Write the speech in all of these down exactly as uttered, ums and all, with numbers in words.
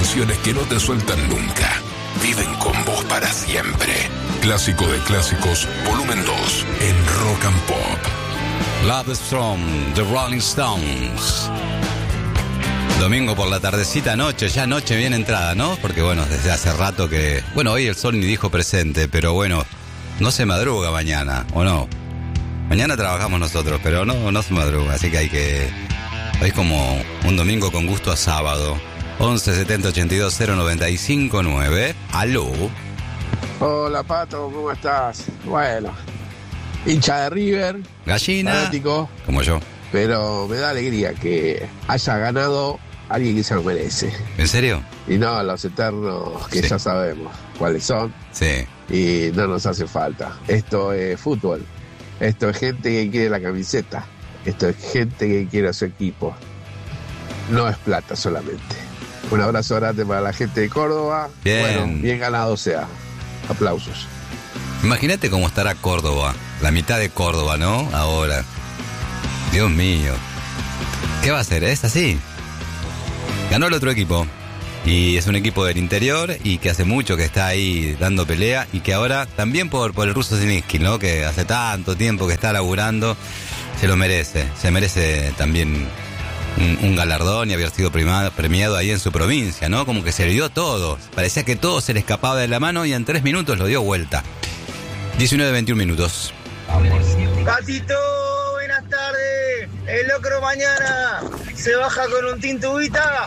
canciones que no te sueltan nunca. Viven con vos para siempre. Clásico de clásicos, volumen dos, en Rock and Pop. Love Strong, The Rolling Stones. Domingo por la tardecita, noche, ya noche bien entrada, ¿no? Porque bueno, desde hace rato que... Bueno, hoy el sol ni dijo presente, pero bueno, no se madruga mañana, ¿o no? Mañana trabajamos nosotros, pero no, no se madruga, así que hay que... Hoy es como un domingo con gusto a sábado. once setenta ochenta y dos cero noventa y cinco nueve. Aló. Hola, Pato, ¿cómo estás? Bueno, hincha de River. Gallina. Fanático, como yo. Pero me da alegría que haya ganado alguien que se lo merece. ¿En serio? Y no los eternos que sí. ya sabemos cuáles son. Sí. Y no nos hace falta. Esto es fútbol. Esto es gente que quiere la camiseta. Esto es gente que quiere a su equipo. No es plata solamente. Un abrazo grande para la gente de Córdoba. Bien. Bueno, bien ganado sea. Aplausos. Imagínate cómo estará Córdoba. La mitad de Córdoba, ¿no? Ahora. Dios mío. ¿Qué va a hacer? ¿Es así? Ganó el otro equipo. Y es un equipo del interior y que hace mucho que está ahí dando pelea y que ahora también por, por el ruso Zielinski, ¿no? Que hace tanto tiempo que está laburando, se lo merece. Se merece también un, un galardón y haber sido premiado, premiado ahí en su provincia, ¿no? Como que se le dio todo. Parecía que todo se le escapaba de la mano y en tres minutos lo dio vuelta. diecinueve veintiún minutos. Patito, buenas tardes. El locro mañana se baja con un tintubita.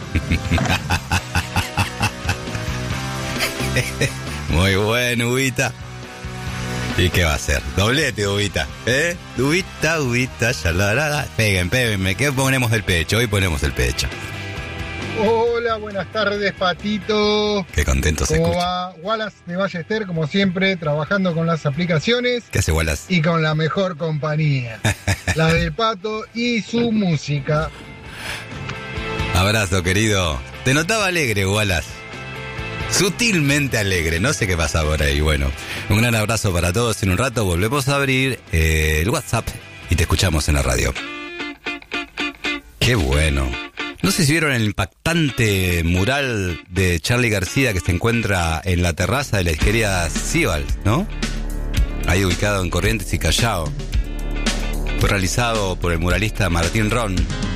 Muy bueno, Ubita. ¿Y qué va a hacer? Doblete, Ubita. ¿Eh? Ubita, Ubita, shalalala. Peguen, peguen. ¿Qué ponemos el pecho? Hoy ponemos el pecho. Hola, buenas tardes, Patito. Qué contento se ¿Cómo escucha. va? Wallace de Ballester, como siempre, trabajando con las aplicaciones. ¿Qué hace Wallace? Y con la mejor compañía, la del Pato y su música. Abrazo, querido. Te notaba alegre, Wallace. Sutilmente alegre, no sé qué pasa por ahí. Bueno, un gran abrazo para todos. En un rato volvemos a abrir eh, el WhatsApp y te escuchamos en la radio. Qué bueno. No sé si vieron el impactante mural de Charly García que se encuentra en la terraza de la izquierda Cibal, ¿no? Ahí ubicado en Corrientes y Callao. Fue realizado por el muralista Martín Ron.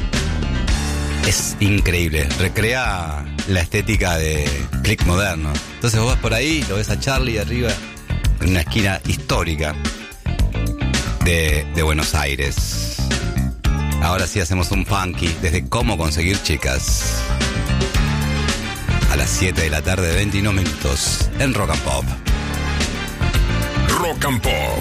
Es increíble, recrea la estética de click moderno. Entonces vos vas por ahí, lo ves a Charly arriba, en una esquina histórica de, de Buenos Aires. Ahora sí hacemos un funky desde cómo conseguir chicas. A las siete de la tarde, veintiuno minutos, en Rock and Pop. Rock and Pop.